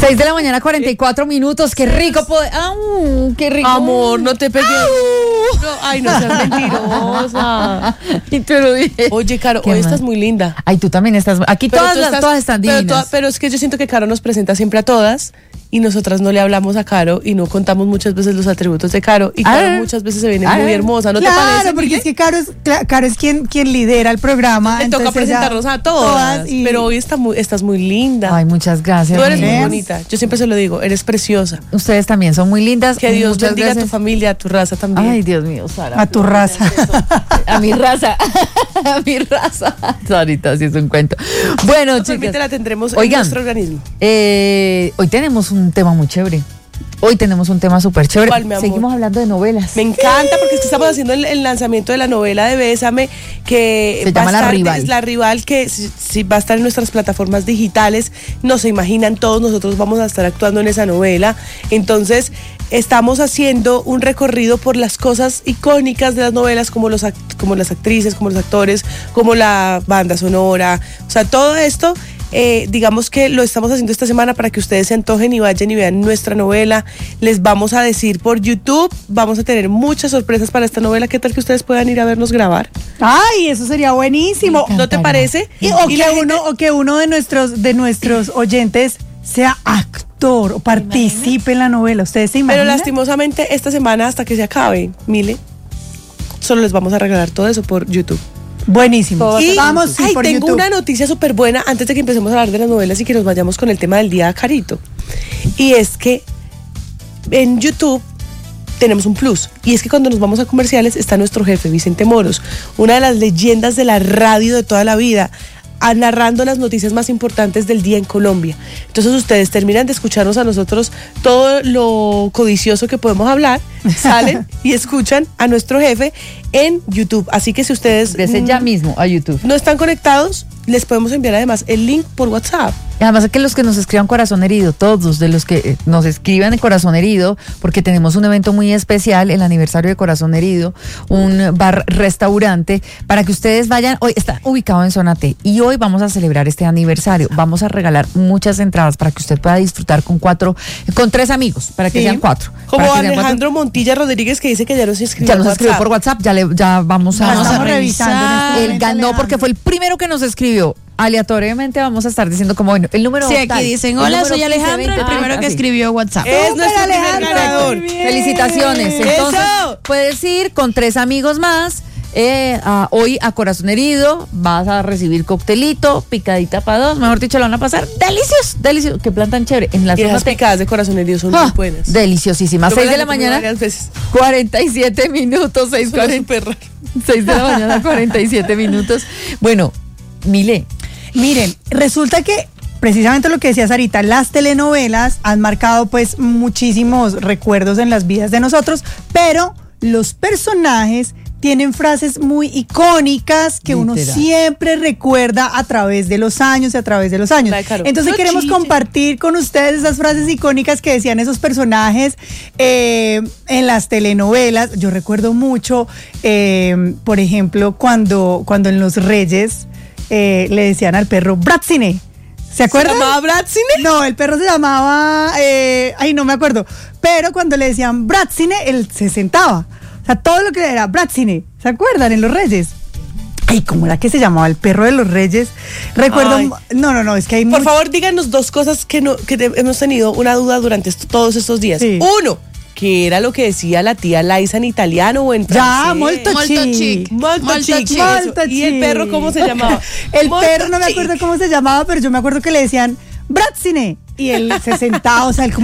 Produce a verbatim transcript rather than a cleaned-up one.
seis de la mañana, cuarenta y cuatro minutos. Qué rico poder. ¡Au! ¡Qué rico! Amor, no te pegues. No, ay, no seas mentirosa. Y te lo dije. Oye, Caro, ¿Qué hoy más? estás muy linda. Ay, tú también estás. Aquí Pero todas, tú las, estás- todas están pero, divinas. toda- pero es que yo siento que Caro nos presenta siempre a todas y nosotras no le hablamos a Caro y no contamos muchas veces los atributos de Caro y Caro Ah. muchas veces se viene Ah. muy hermosa, ¿no Claro, te parece? porque Miguel? es que Caro es, Cla- Caro es quien, quien lidera el programa. Te toca entonces ella- presentarnos a todas, y- pero hoy está muy, estás muy linda. Ay, muchas gracias. Tú eres muy niñas. bonita, yo siempre se lo digo, eres preciosa. Ustedes también son muy lindas. Que Dios Muchas bendiga a tu gracias. familia, a tu raza también. Ay, Dios mío, Sara. a tu raza. A mi raza. A mi raza. Sarita, sí es un cuento. Bueno, Esta permite chicas. la tendremos Oigan, en nuestro organismo. eh, hoy tenemos un tema muy chévere. Hoy tenemos un tema súper chévere. ¿Cuál, mi amor? Seguimos hablando de novelas. Me encanta porque es que estamos haciendo el, el lanzamiento de la novela de Bésame que Se va llama a La estar, Rival. es La Rival que si, si va a estar en nuestras plataformas digitales, no se imaginan todos, nosotros vamos a estar actuando en esa novela. Entonces estamos haciendo un recorrido por las cosas icónicas de las novelas como, los act- como las actrices, como los actores, como la banda sonora, o sea, todo esto. Eh, digamos que lo estamos haciendo esta semana para que ustedes se antojen y vayan y vean nuestra novela. Les vamos a decir por YouTube, vamos a tener muchas sorpresas para esta novela. ¿Qué tal que ustedes puedan ir a vernos grabar? Ay, eso sería buenísimo. ¿No te parece? Y- o, Y que la gente- uno, o que uno de nuestros, de nuestros oyentes sea actor o participe en la novela. ¿Ustedes se Pero imaginan? lastimosamente esta semana hasta que se acabe, Mile, solo les vamos a regalar todo eso por YouTube. Buenísimo. Y Vamos sí, ay, por tengo YouTube. una noticia súper buena antes de que empecemos a hablar de las novelas y que nos vayamos con el tema del día, Carito. Y es que en YouTube tenemos un plus. Y es que cuando nos vamos a comerciales está nuestro jefe, Vicente Moros, una de las leyendas de la radio de toda la vida, a- narrando las noticias más importantes del día en Colombia. Entonces ustedes terminan de escucharnos a nosotros todo lo codicioso que podemos hablar, salen y escuchan a nuestro jefe en YouTube. Así que si ustedes Desde mm, ya mismo a YouTube. no están conectados, les podemos enviar además el link por WhatsApp. Y además que los que nos escriban Corazón Herido, todos de los que eh, nos escriban en Corazón Herido, porque tenemos un evento muy especial, el aniversario de Corazón Herido, un bar-restaurante, para que ustedes vayan. Hoy está ubicado en Zona T y hoy vamos a celebrar este aniversario. Vamos a regalar muchas entradas para que usted pueda disfrutar con cuatro, con tres amigos, para que Sí. sean cuatro. Como Para que sean cuatro. Alejandro Montilla Rodríguez que dice que ya nos escribió. Ya nos por escribió WhatsApp. por WhatsApp, ya, le, ya vamos a... Ya vamos a estamos revisando en este Él momento, ganó Alejandro. porque fue el primero que nos escribió. Aleatoriamente vamos a estar diciendo como, bueno, el número Sí, aquí tal, dicen, el hola, número soy quince, Alejandro, veinte, el primero treinta, que así. escribió WhatsApp. Es ¡Súper, nuestro primer Alejandro! ganador. Muy bien. Felicitaciones. Entonces, ¡Eso! puedes ir con tres amigos más. eh, a- hoy a Corazón Herido vas a recibir coctelito, picadita para dos. Mejor dicho, lo van a pasar delicioso, delicioso. Qué plan tan chévere. En la Y zona esas T. picadas de corazón herido son Ah, muy buenas. deliciosísimas. Yo me seis de las la he comido mañana, varias veces. cuarenta y siete minutos. seis Suena cuarenta. súper raro. seis de la mañana, cuarenta y siete minutos. Bueno, Mile, Miren, resulta que precisamente lo que decía Sarita, las telenovelas han marcado pues muchísimos recuerdos en las vidas de nosotros, pero los personajes tienen frases muy icónicas que uno Literal. siempre recuerda a través de los años y a través de los años. La de Caro. Entonces No queremos chille. compartir con ustedes esas frases icónicas que decían esos personajes eh, en las telenovelas. Yo recuerdo mucho, eh, por ejemplo, cuando, cuando en Los Reyes eh, le decían al perro Bratzine. ¿Se acuerdan? ¿Se llamaba Bratzine? No, el perro se llamaba, eh, ay, no me acuerdo. Pero cuando le decían Bratzine, él se sentaba. O sea, todo lo que era Bratzine. ¿Se acuerdan? En Los Reyes. Ay, ¿cómo era que se llamaba el perro de Los Reyes? Recuerdo. Ay. No, no, no, es que hay Por much- favor, díganos dos cosas que, no, que te- hemos tenido una duda durante est- todos estos días. Sí. Uno, ¿qué era lo que decía la tía Laisa en italiano o en Ya, francés? molto Molto chic. chic. Molto Molto chic, chic. eso. Molto ¿Y el chic. perro cómo se llamaba? El Molto perro no me chic. acuerdo cómo se llamaba, pero yo me acuerdo que le decían Bratzine. Y él se sentaba, o sea, él como